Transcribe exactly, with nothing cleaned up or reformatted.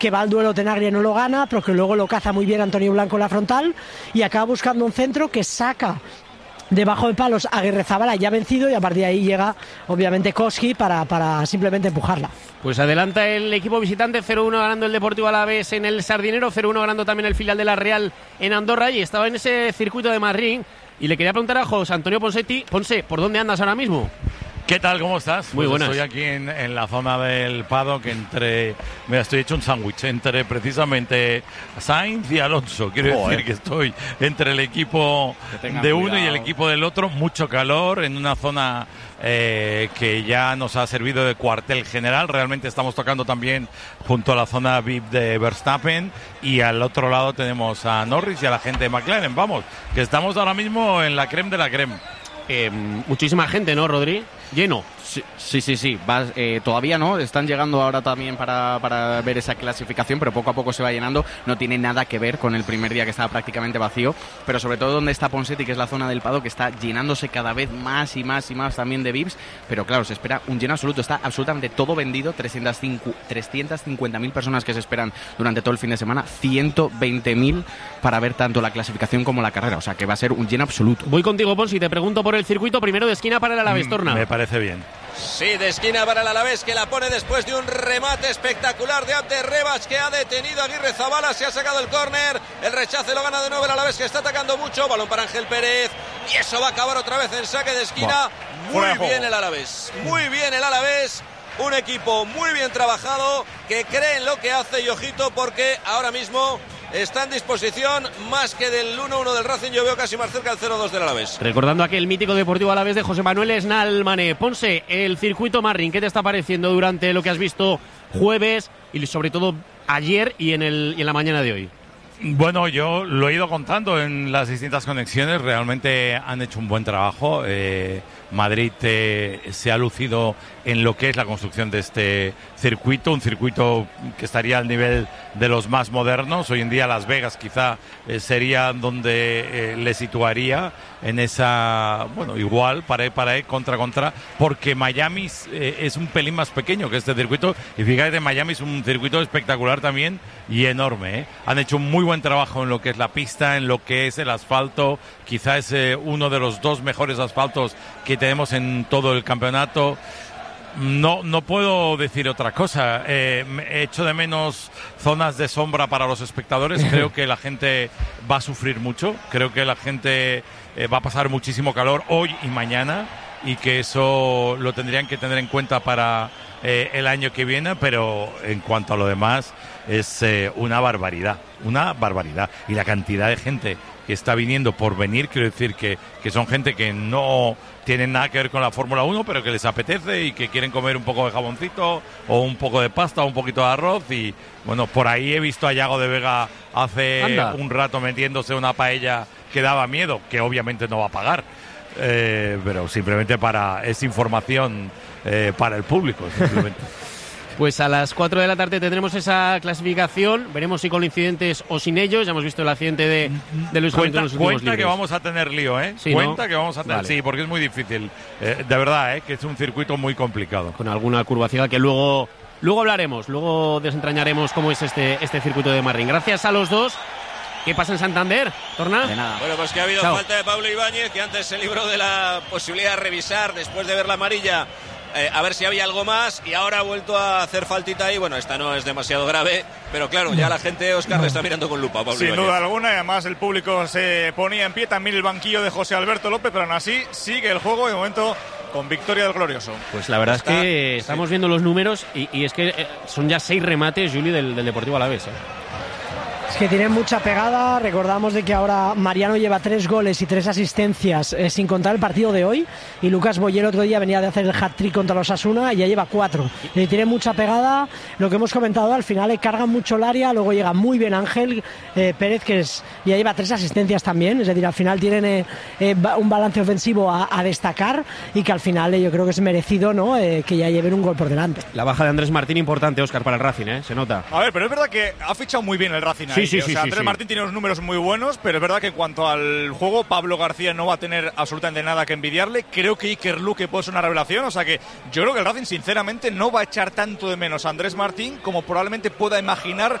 que va al duelo Tenaglia y no lo gana, pero que luego lo caza muy bien Antonio Blanco en la frontal y acaba buscando un centro que saca debajo de palos a Aguirrezabala, ya vencido, y a partir de ahí llega obviamente Koski para, para simplemente empujarla. Pues adelanta el equipo visitante, cero uno ganando el Deportivo Alavés en el Sardinero, cero uno ganando también el filial de la Real en Andorra, y estaba en ese circuito de Madrid. Y le quería preguntar a José Antonio Ponsetti, Ponce, ¿por dónde andas ahora mismo? ¿Qué tal? ¿Cómo estás? Muy pues buenas. Estoy aquí en, en la zona del paddock entre... Mira, estoy hecho un sándwich entre precisamente Sainz y Alonso. Quiero Oh, decir eh. que estoy entre el equipo de uno y el equipo del otro. Mucho calor en una zona eh, que ya nos ha servido de cuartel general. Realmente estamos tocando también junto a la zona V I P de Verstappen. Y al otro lado tenemos a Norris y a la gente de McLaren. Vamos, que estamos ahora mismo en la creme de la creme. Eh, muchísima gente, ¿no, Rodri? Lleno. Sí, sí, sí, sí. Va, eh, todavía no, están llegando ahora también para, para ver esa clasificación, pero poco a poco se va llenando. No tiene nada que ver con el primer día que estaba prácticamente vacío, pero sobre todo donde está Ponsetti, que es la zona del paddock, que está llenándose cada vez más y más y más también de V I Ps, pero claro, se espera un lleno absoluto, está absolutamente todo vendido, trescientas cincuenta mil personas que se esperan durante todo el fin de semana, ciento veinte mil para ver tanto la clasificación como la carrera, o sea que va a ser un lleno absoluto. Voy contigo, Ponsi, te pregunto por el circuito, primero de esquina para el Alavés, Torna. Me parece bien. Sí, de esquina para el Alavés, que la pone después de un remate espectacular de Abde Rebach, que ha detenido a Aguirrezabala, se ha sacado el córner, el rechace lo gana de nuevo el Alavés, que está atacando mucho, balón para Ángel Pérez, y eso va a acabar otra vez en saque de esquina. Muy bien el Alavés, muy bien el Alavés, un equipo muy bien trabajado, que cree en lo que hace, y ojito porque ahora mismo está en disposición más que del uno uno del Racing, yo veo casi más cerca del cero dos del Alavés. Recordando aquel mítico Deportivo Alavés de José Manuel Esnalmane. Ponce, el circuito Marrin, ¿qué te está pareciendo durante lo que has visto jueves y sobre todo ayer y en, el, y en la mañana de hoy? Bueno, yo lo he ido contando en las distintas conexiones, realmente han hecho un buen trabajo. Eh, Madrid eh, se ha lucido en lo que es la construcción de este circuito, un circuito que estaría al nivel de los más modernos. Hoy en día Las Vegas quizá eh, sería donde eh, le situaría en esa, bueno, igual, para para contra contra, porque Miami eh, es un pelín más pequeño que este circuito, y fíjate, Miami es un circuito espectacular también y enorme, ¿eh? Han hecho un muy buen trabajo en lo que es la pista, en lo que es el asfalto, quizá es eh, uno de los dos mejores asfaltos que tenemos en todo el campeonato. No, no puedo decir otra cosa. Eh, echo de menos zonas de sombra para los espectadores. Creo que la gente va a sufrir mucho. Creo que la gente eh, va a pasar muchísimo calor hoy y mañana, y que eso lo tendrían que tener en cuenta para eh, el año que viene. Pero en cuanto a lo demás, es eh, una barbaridad, una barbaridad. Y la cantidad de gente que está viniendo por venir, quiero decir que, que son gente que no tienen nada que ver con la Fórmula uno, pero que les apetece y que quieren comer un poco de jaboncito o un poco de pasta o un poquito de arroz. Y bueno, por ahí he visto a Yago de Vega hace Anda. un rato metiéndose una paella que daba miedo, que obviamente no va a pagar, eh, pero simplemente para es información eh, para el público, simplemente. Pues a las cuatro de la tarde tendremos esa clasificación. Veremos si con incidentes o sin ellos. Ya hemos visto el accidente de, de Luis Hamilton Cuenta, en los últimos cuenta que libres. vamos a tener lío, ¿eh? Sí, cuenta ¿no? que vamos a tener, Vale. sí, porque es muy difícil. Eh, de verdad, ¿eh? Que es un circuito muy complicado. Con alguna curva ciega que luego, luego hablaremos. Luego desentrañaremos cómo es este, este circuito de Marrin. Gracias a los dos. ¿Qué pasa en Santander, Torna? De nada. Bueno, pues que ha habido Chao. falta de Pablo Ibáñez, que antes se libró de la posibilidad de revisar después de ver la amarilla, eh, a ver si había algo más, y ahora ha vuelto a hacer faltita ahí. Bueno, esta no es demasiado grave, pero claro, ya la gente, Óscar, le está mirando con lupa a Pablo Sin Ibáñez. duda alguna, y además el público se ponía en pie, también el banquillo de José Alberto López, pero aún así sigue el juego de momento con victoria del glorioso. Pues la verdad Está- es que estamos viendo los números y, y es que eh, son ya seis remates, Juli, del, del Deportivo Alavés, ¿eh? Es que tiene mucha pegada. Recordamos de que ahora Mariano lleva tres goles y tres asistencias, eh, sin contar el partido de hoy, y Lucas Boyer otro día venía de hacer el hat-trick contra los Osasuna y ya lleva cuatro. Eh, tiene mucha pegada. Lo que hemos comentado, al final le cargan mucho el área, luego llega muy bien Ángel eh, Pérez, que es, ya lleva tres asistencias también, es decir, al final tienen eh, eh, un balance ofensivo a, a destacar, y que al final eh, yo creo que es merecido, ¿no? Eh, que ya lleven un gol por delante. La baja de Andrés Martín importante, Óscar, para el Racing, ¿eh? Se nota. A ver, pero es verdad que ha fichado muy bien el Racing ahí. ahí. sí, o sí, sea, sí, Andrés sí. Martín tiene unos números muy buenos, pero es verdad que en cuanto al juego, Pablo García no va a tener absolutamente nada que envidiarle. Creo que Iker Luque puede ser una revelación, o sea que yo creo que el Racing sinceramente no va a echar tanto de menos a Andrés Martín como probablemente pueda imaginar